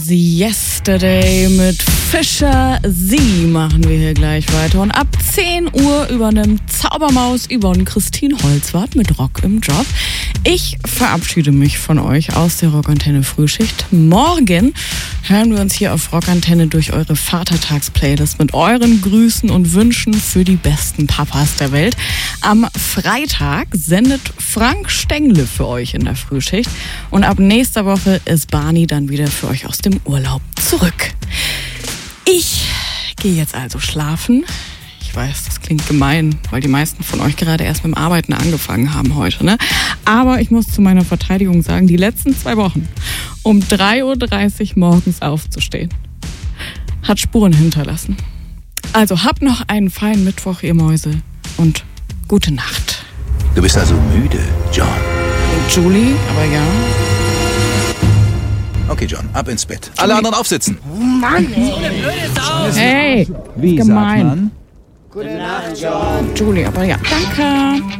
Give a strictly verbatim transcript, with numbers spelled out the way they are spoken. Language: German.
Yesterday mit Fischer Sie machen wir hier gleich weiter. Und ab zehn Uhr übernimmt Zaubermaus Yvonne Christine Holzwarth mit Rock im Job. Ich verabschiede mich von euch aus der Rockantenne Frühschicht. Morgen hören wir uns hier auf Rockantenne durch eure Vatertags-Playlist mit euren Grüßen und Wünschen für die besten Papas der Welt. Am Freitag sendet Frank Stengle für euch in der Frühschicht. Und ab nächster Woche ist Barney dann wieder für euch aus dem Urlaub zurück. Ich gehe jetzt also schlafen. Ich weiß, das klingt gemein, weil die meisten von euch gerade erst mit dem Arbeiten angefangen haben heute, ne? Aber ich muss zu meiner Verteidigung sagen, die letzten zwei Wochen um drei Uhr dreißig morgens aufzustehen, hat Spuren hinterlassen. Also habt noch einen feinen Mittwoch, ihr Mäuse, und gute Nacht. Du bist also müde, John. Julie, aber ja. Okay, John, ab ins Bett. Alle anderen aufsitzen. Oh Mann, ey. So eine blöde Sau. Hey, Wie gemein. sagt man? Gute Nacht, John. Julie, aber ja. Danke.